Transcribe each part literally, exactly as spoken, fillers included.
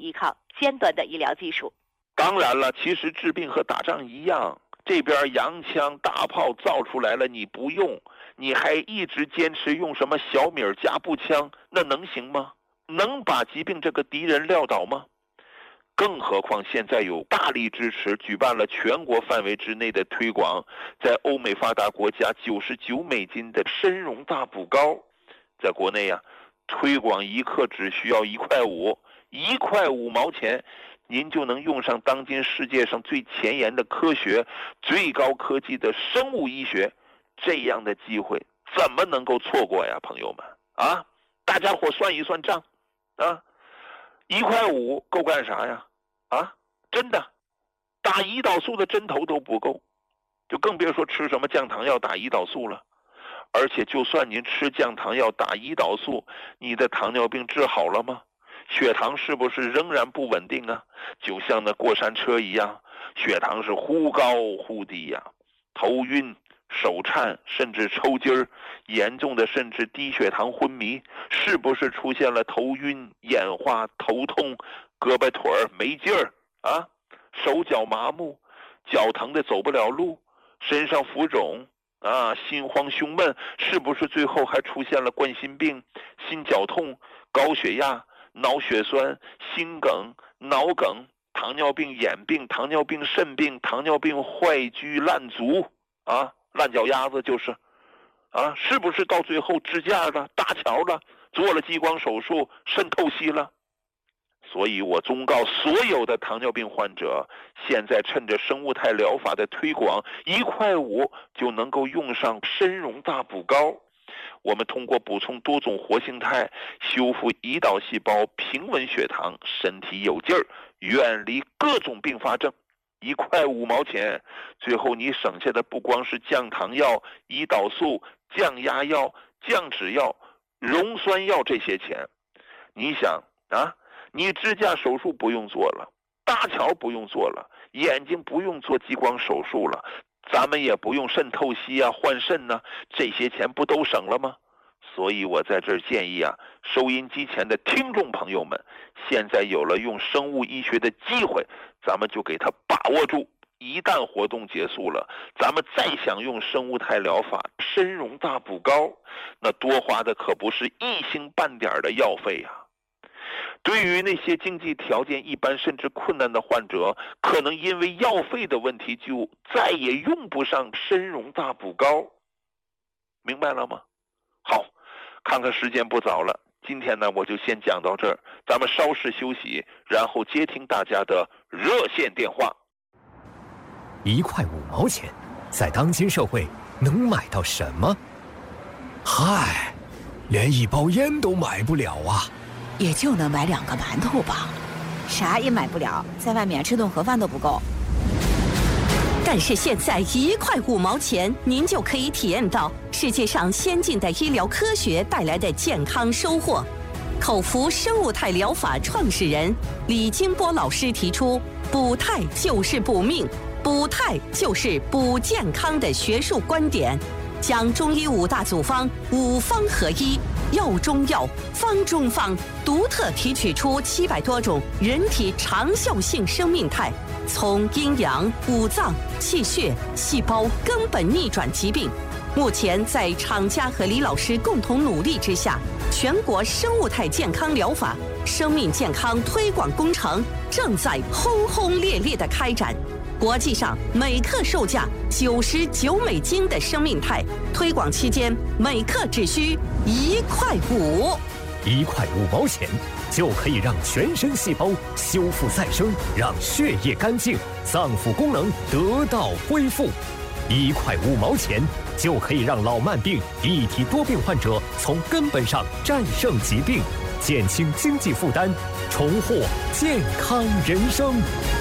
依靠尖端的医疗技术。 当然了，其实治病和打仗一样，这边洋枪大炮造出来了，你不用，你还一直坚持用什么小米加步枪，那能行吗？能把疾病这个敌人撂倒吗？更何况现在有大力支持，举办了全国范围之内的推广，在欧美发达国家九十九美金的参茸大补膏，在国内呀、啊，推广一克只需要一块五，一块五毛钱，您就能用上当今世界上最前沿的科学、最高科技的生物医学，这样的机会怎么能够错过呀，朋友们啊！大家伙算一算账啊，一块五够干啥呀？啊，真的，打胰岛素的针头都不够，就更别说吃什么降糖药打胰岛素了。而且就算您吃降糖药打胰岛素，你的糖尿病治好了吗？血糖是不是仍然不稳定啊？就像那过山车一样，血糖是忽高忽低呀、啊，头晕、手颤，甚至抽筋儿，严重的甚至低血糖昏迷，是不是出现了头晕、眼花、头痛、胳膊腿儿没劲儿啊？手脚麻木，脚疼的走不了路，身上浮肿啊，心慌胸闷，是不是最后还出现了冠心病、心绞痛、高血压、脑血栓、心梗、脑梗、糖尿病眼病、糖尿病肾病、糖尿病坏疽烂足啊，烂脚丫子就是啊，是不是到最后支架了、搭桥了，做了激光手术、肾透析了？所以我忠告所有的糖尿病患者，现在趁着生物态疗法的推广，一块五就能够用上参茸大补膏。我们通过补充多种活性肽，修复胰岛细胞，平稳血糖，身体有劲儿，远离各种并发症。一块五毛钱，最后你省下的不光是降糖药、胰岛素、降压药、降脂药、溶酸药这些钱。你想啊，你支架手术不用做了，搭桥不用做了，眼睛不用做激光手术了，咱们也不用肾透析啊、换肾啊，这些钱不都省了吗？所以我在这儿建议啊，收音机前的听众朋友们，现在有了用生物医学的机会，咱们就给它把握住。一旦活动结束了，咱们再想用生物态疗法参茸大补膏，那多花的可不是一星半点的药费啊。对于那些经济条件一般甚至困难的患者，可能因为药费的问题就再也用不上参茸大补膏，明白了吗？好，看看时间不早了，今天呢我就先讲到这儿，咱们稍事休息，然后接听大家的热线电话。 一块五毛钱，在当今社会能买到什么？嗨，连一包烟都买不了啊！ 也就能买两个馒头吧，啥也买不了，在外面吃顿盒饭都不够。 但是现在一块五毛钱，您就可以体验到世界上先进的医疗科学带来的健康收获。口服生物态疗法创始人李金波老师提出，补态就是补命，补态就是补健康的学术观点，将中医五大组方五方合一，药中药，方中方，独特提取出七百多种人体长效性生命态，从阴阳、五脏、气血、细胞根本逆转疾病。目前在厂家和李老师共同努力之下，全国生物态健康疗法生命健康推广工程正在轰轰烈烈地开展。国际上每克售价九十九美金的生命态，推广期间每克只需一块五， 一块五毛钱就可以让全身细胞修复再生，让血液干净，脏腑功能得到恢复。一块五毛钱就可以让老慢病、一体多病患者从根本上战胜疾病，减轻经济负担，重获健康人生。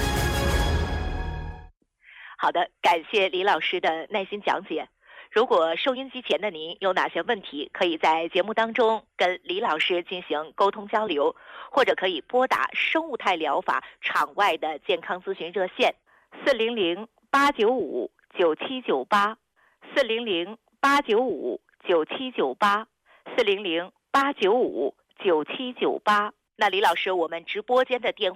好的，感谢李老师的耐心讲解。如果收音机前的您有哪些问题，可以在节目当中跟李老师进行沟通交流，或者可以拨打生物态疗法场外的健康咨询热线四零零八九五九七九八，四零零八九五九七九八，四零零八九五九七九八。那李老师，我们直播间的电话